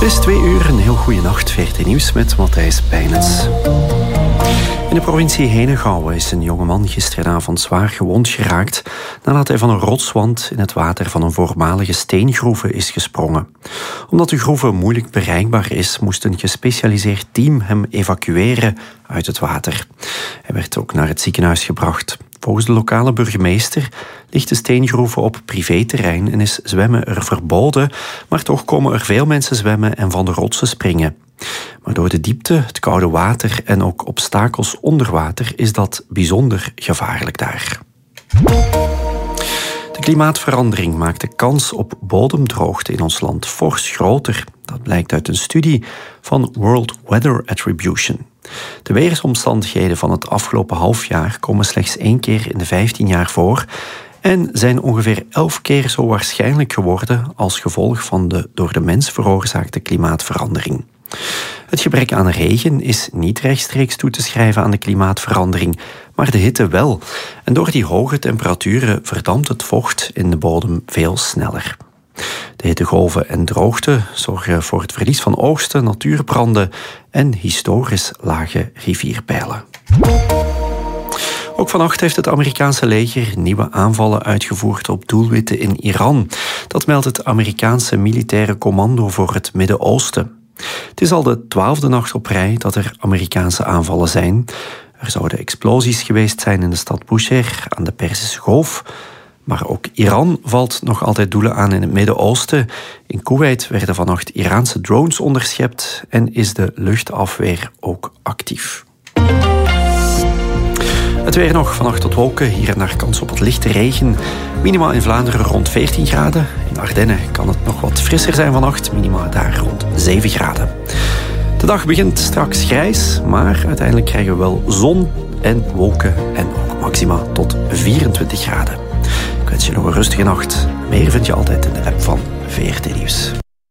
Het is 2 uur, een heel goede nacht. VRT Nieuws met Matthijs Pijnens. In de provincie Henegouwen is een jongeman gisteravond zwaar gewond geraakt nadat hij van een rotswand in het water van een voormalige steengroeve is gesprongen. Omdat de groeve moeilijk bereikbaar is, moest een gespecialiseerd team hem evacueren uit het water. Hij werd ook naar het ziekenhuis gebracht. Volgens de lokale burgemeester ligt de steengroeve op privéterrein en is zwemmen er verboden, maar toch komen er veel mensen zwemmen en van de rotsen springen. Maar door de diepte, het koude water en ook obstakels onder water is dat bijzonder gevaarlijk daar. De klimaatverandering maakt de kans op bodemdroogte in ons land fors groter. Dat blijkt uit een studie van World Weather Attribution. De weersomstandigheden van het afgelopen halfjaar komen slechts 1 keer in de 15 jaar voor en zijn ongeveer 11 keer zo waarschijnlijk geworden als gevolg van de door de mens veroorzaakte klimaatverandering. Het gebrek aan regen is niet rechtstreeks toe te schrijven aan de klimaatverandering, maar de hitte wel. En door die hoge temperaturen verdampt het vocht in de bodem veel sneller. De hittegolven en droogte zorgen voor het verlies van oogsten, natuurbranden en historisch lage rivierpeilen. Ook vannacht heeft het Amerikaanse leger nieuwe aanvallen uitgevoerd op doelwitten in Iran. Dat meldt het Amerikaanse militaire commando voor het Midden-Oosten. Het is al de 12e nacht op rij dat er Amerikaanse aanvallen zijn. Er zouden explosies geweest zijn in de stad Bushehr aan de Perzische Golf. Maar ook Iran valt nog altijd doelen aan in het Midden-Oosten. In Kuwait werden vannacht Iraanse drones onderschept en is de luchtafweer ook actief. Het weer nog, vannacht tot wolken, hier en daar kans op wat lichte regen. Minima in Vlaanderen rond 14 graden. In Ardennen kan het nog wat frisser zijn vannacht, minima daar rond 7 graden. De dag begint straks grijs, maar uiteindelijk krijgen we wel zon en wolken en ook maxima tot 24 graden. Ik wens je nog een rustige nacht. Meer vind je altijd in de app van VRT Nieuws.